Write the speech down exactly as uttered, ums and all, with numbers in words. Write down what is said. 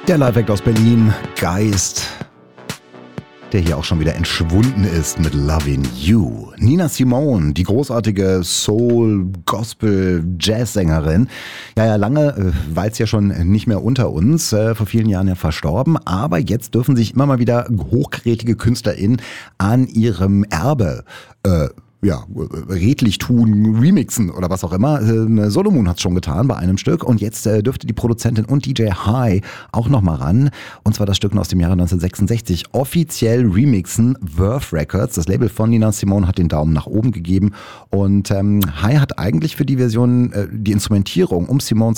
Der Live-Act aus Berlin, Geist, der hier auch schon wieder entschwunden ist mit Lovin' You. Nina Simone, die großartige Soul-, Gospel-, Jazz-Sängerin. Ja, ja, lange äh, war es ja schon nicht mehr unter uns, äh, vor vielen Jahren ja verstorben. Aber jetzt dürfen sich immer mal wieder hochkarätige KünstlerInnen an ihrem Erbe äh, ja, redlich tun, remixen oder was auch immer. Äh, Solomon hat es schon getan bei einem Stück und jetzt äh, dürfte die Produzentin und D J High auch nochmal ran. Und zwar das Stück aus dem Jahre neunzehnhundertsechsundsechzig. Offiziell remixen Verve Records. Das Label von Nina Simone hat den Daumen nach oben gegeben. Und ähm, High hat eigentlich für die Version äh, die Instrumentierung um Simones